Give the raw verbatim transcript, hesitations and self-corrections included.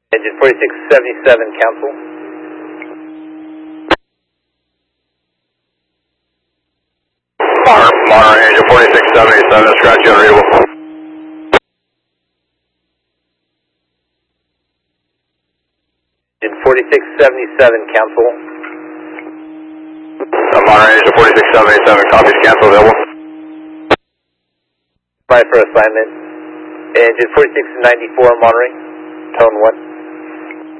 Engine forty-six seventy-seven, council. Monterey, engine forty-six seventy-seven, scratch unreadable. Engine forty-six seventy-seven, council. Uh, Monterey, engine forty-six seventy-seven, copies, cancel, available. Fly for assignment. Engine forty-six ninety-four, Monterey, tone one.